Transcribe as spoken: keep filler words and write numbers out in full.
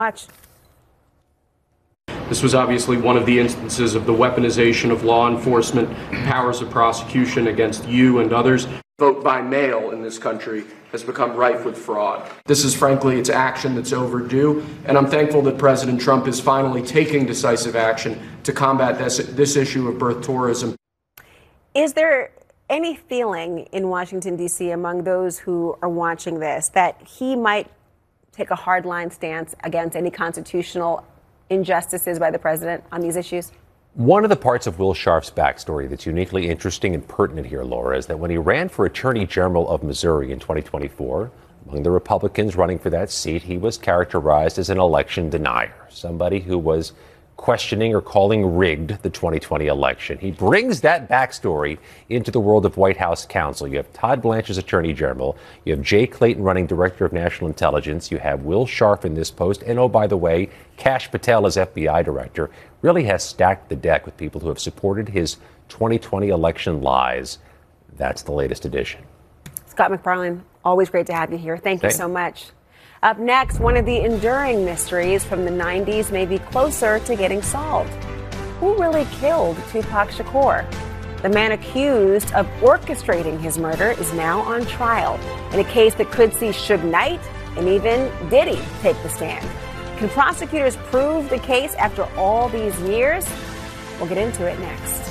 Watch. This was obviously one of the instances of the weaponization of law enforcement powers of prosecution against you and others. Vote by mail in this country has become rife with fraud. This is frankly, it's action that's overdue, and I'm thankful that President Trump is finally taking decisive action to combat this, this issue of birth tourism. Is there any feeling in Washington, D C among those who are watching this that he might take a hardline stance against any constitutional injustices by the president on these issues? One of the parts of Will Scharf's backstory that's uniquely interesting and pertinent here, Laura, is that when he ran for Attorney General of Missouri in twenty twenty-four, among the Republicans running for that seat, he was characterized as an election denier, somebody who was questioning or calling rigged the twenty twenty election. He brings that backstory into the world of White House counsel. You have Todd Blanche as Attorney General. You have Jay Clayton running Director of National Intelligence. You have Will Scharf in this post. And oh, by the way, Kash Patel as F B I Director really has stacked the deck with people who have supported his twenty twenty election lies. That's the latest edition. Scott MacFarlane, always great to have you here. Thank you Thanks. so much. Up next, one of the enduring mysteries from the nineties may be closer to getting solved. Who really killed Tupac Shakur? The man accused of orchestrating his murder is now on trial in a case that could see Suge Knight and even Diddy take the stand. Can prosecutors prove the case after all these years? We'll get into it next.